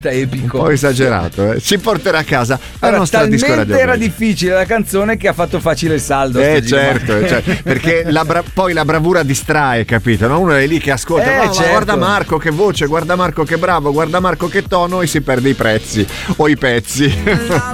epico. Un po' esagerato, ci porterà a casa la nostra talmente disco era difficile la canzone che ha fatto facile il saldo. Certo, cioè, perché poi la bravura distrae, capito? No? Uno è lì che ascolta, certo. Guarda Marco che voce, guarda Marco che bravo, guarda Marco che tono, e si perde i prezzi o i pezzi.